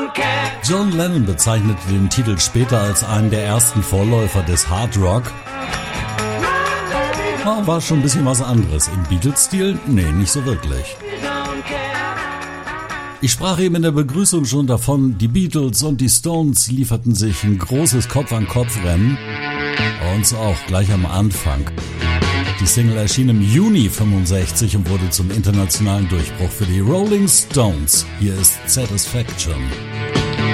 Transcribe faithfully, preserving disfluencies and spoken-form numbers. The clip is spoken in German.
John Lennon bezeichnete den Titel später als einen der ersten Vorläufer des Hard Rock. War schon ein bisschen was anderes. Im Beatles-Stil? Nee, nicht so wirklich. Ich sprach eben in der Begrüßung schon davon, die Beatles und die Stones lieferten sich ein großes Kopf-an-Kopf-Rennen. Bei uns auch, gleich am Anfang. Die Single erschien im Juni fünfundsechzig und wurde zum internationalen Durchbruch für die Rolling Stones. Hier ist Satisfaction.